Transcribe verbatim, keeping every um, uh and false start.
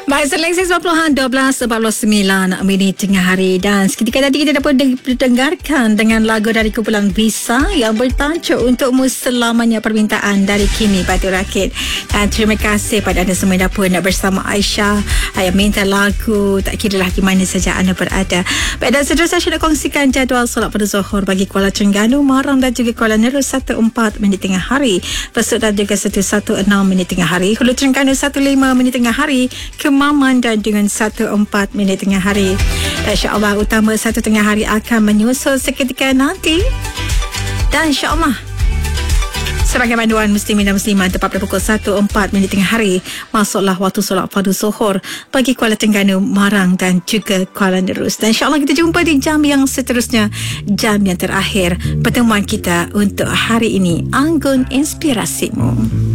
Baik, seleksi sembilan puluhan dua belas empat puluh sembilan minit tengah hari. Dan seketika tadi kita dapat didengarkan dengan lagu dari kumpulan Visa yang bertajuk Untukmu Selamanya Permintaan dari Kimi Batu Rakit. Dan terima kasih pada anda semua yang dapat nak bersama Aisyah yang minta lagu, tak kira lah di mana saja anda berada. Baik, dan seterusnya saya nak kongsikan jadual solat pada Zuhur bagi Kuala Terengganu, Marang dan juga Kuala Nerus empat belas minit tengah hari, Pesut dan juga satu enam belas minit tengah hari, Hulu Terengganu lima belas minit tengah hari, Kemaman dan dengan empat belas minit tengah hari. InsyaAllah utama satu tengah hari akan menyusul seketika nanti. Dan insyaAllah sebagai panduan muslimin dan muslimat, tepat pada pukul empat belas minit tengah hari masuklah waktu solat fardu Zuhur bagi Kuala Terengganu, Marang dan juga Kuala Nerus. Dan insyaAllah kita jumpa di jam yang seterusnya, jam yang terakhir pertemuan kita untuk hari ini. Anggun inspirasimu.